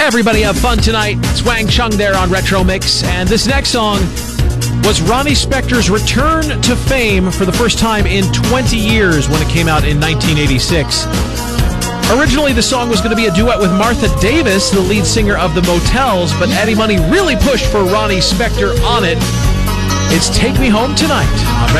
Everybody have fun tonight. It's Wang Chung there on Retro Mix. And this next song was Ronnie Spector's return to fame for the first time in 20 years when it came out in 1986. Originally, the song was going to be a duet with Martha Davis, the lead singer of the Motels, but Eddie Money really pushed for Ronnie Spector on it. It's Take Me Home Tonight on